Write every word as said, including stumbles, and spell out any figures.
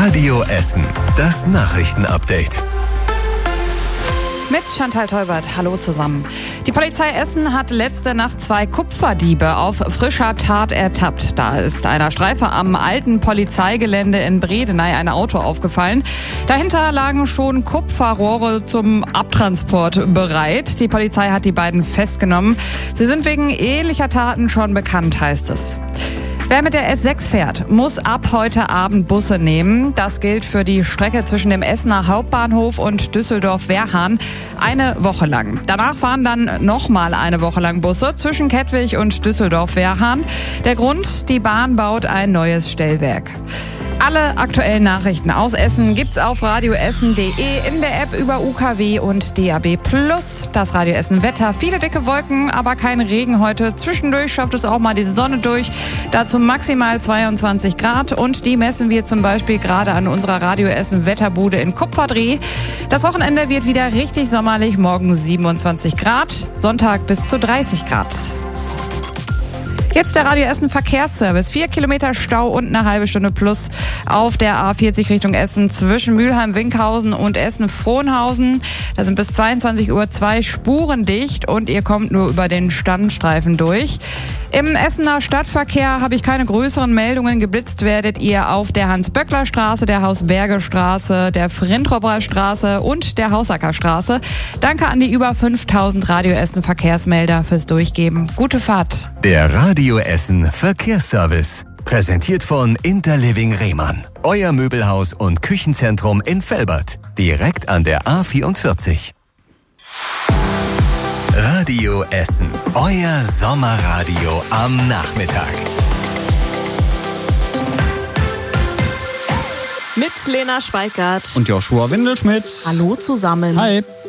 Radio Essen, das Nachrichtenupdate. Mit Chantal Teubert, hallo zusammen. Die Polizei Essen hat letzte Nacht zwei Kupferdiebe auf frischer Tat ertappt. Da ist einer Streife am alten Polizeigelände in Bredeney ein Auto aufgefallen. Dahinter lagen schon Kupferrohre zum Abtransport bereit. Die Polizei hat die beiden festgenommen. Sie sind wegen ähnlicher Taten schon bekannt, heißt es. Wer mit der S sechs fährt, muss ab heute Abend Busse nehmen. Das gilt für die Strecke zwischen dem Essener Hauptbahnhof und Düsseldorf-Wehrhahn eine Woche lang. Danach fahren dann nochmal eine Woche lang Busse zwischen Kettwig und Düsseldorf-Wehrhahn. Der Grund, die Bahn baut ein neues Stellwerk. Alle aktuellen Nachrichten aus Essen gibt's auf radioessen punkt de, in der App über U K W und D A B plus. Das Radio Essen Wetter, viele dicke Wolken, aber kein Regen heute. Zwischendurch schafft es auch mal die Sonne durch. Dazu maximal zweiundzwanzig Grad und die messen wir zum Beispiel gerade an unserer Radio Essen Wetterbude in Kupferdreh. Das Wochenende wird wieder richtig sommerlich, morgen siebenundzwanzig Grad, Sonntag bis zu dreißig Grad. Jetzt der Radio Essen Verkehrsservice. Vier Kilometer Stau und eine halbe Stunde plus auf der A vierzig Richtung Essen zwischen Mülheim-Winkhausen und Essen-Frohnhausen. Da sind bis zweiundzwanzig Uhr zwei Spuren dicht und ihr kommt nur über den Standstreifen durch. Im Essener Stadtverkehr habe ich keine größeren Meldungen. Geblitzt werdet ihr auf der Hans-Böckler-Straße, der Haus-Berge-Straße, der Frintropper-Straße und der Hausacker-Straße. Danke an die über fünftausend Radio Essen Verkehrsmelder fürs Durchgeben. Gute Fahrt. Der Radio Essen Verkehrsservice. Präsentiert von Interliving Rehmann. Euer Möbelhaus und Küchenzentrum in Velbert. Direkt an der A vierundvierzig. Radio Essen. Euer Sommerradio am Nachmittag. Mit Lena Schweikart und Joshua Windelschmidt. Hallo zusammen. Hi.